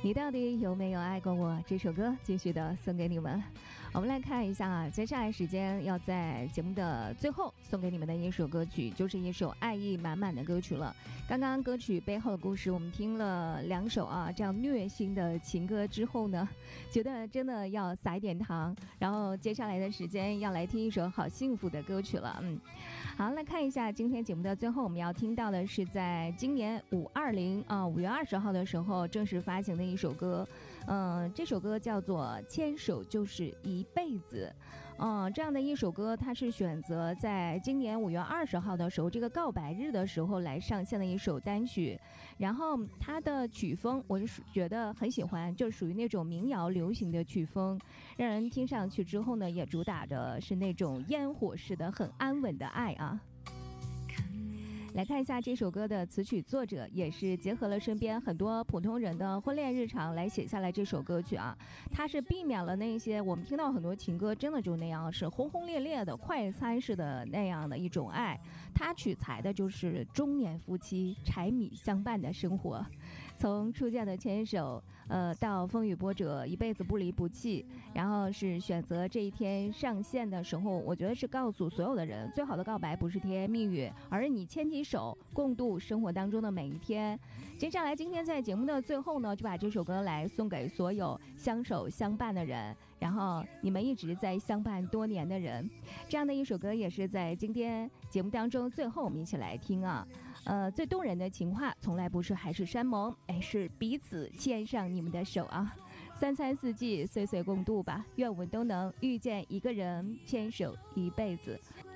你到底有没有爱过我？这首歌继续的送给你们。我们来看一下啊，接下来时间要在节目的最后送给你们的一首歌曲，就是一首爱意满满的歌曲了。刚刚歌曲背后的故事，我们听了2首啊，这样虐心的情歌之后呢，觉得真的要撒一点糖，然后接下来的时间要来听一首好幸福的歌曲了。好，来看一下今天节目的最后，我们要听到的是在今年5月20号的时候正式发行的一首歌。这首歌叫做《牵手就是一辈子》。这样的一首歌，它是选择在今年5月20号的时候，这个告白日的时候来上线的一首单曲。然后它的曲风，我是觉得很喜欢，就属于那种民谣流行的曲风，让人听上去之后呢，也主打的是那种烟火式的很安稳的爱啊。来看一下这首歌的词曲作者，也是结合了身边很多普通人的婚恋日常来写下来这首歌曲啊。它是避免了那些我们听到很多情歌真的就那样是轰轰烈烈的快餐式的那样的一种爱，它取材的就是中年夫妻柴米相伴的生活，从初见的牵手到风雨波折一辈子不离不弃，然后是选择这一天上线的时候，我觉得是告诉所有的人，最好的告白不是甜言蜜语，而是你牵起手共度生活当中的每一天。接下来今天在节目的最后呢，就把这首歌来送给所有相守相伴的人，然后你们一直在相伴多年的人。这样的一首歌也是在今天节目当中最后我们一起来听啊。最动人的情话从来不是海誓山盟，是彼此牵上你们的手啊。三餐四季岁岁共度吧，愿我们都能遇见一个人，牵手一辈子。